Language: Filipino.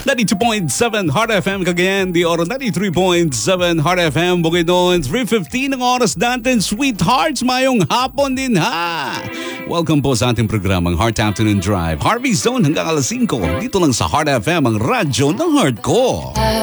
92.7 Heart FM Cagayan de Oro, 93.7 Heart FM Bukidnon. 3:15 ang oras natin, sweethearts, mayong hapon din ha. Welcome po sa ating programang Heart Afternoon Drive, Harvey Zone hanggang alas 5 dito lang sa Heart FM, ang radyo ng heart ko.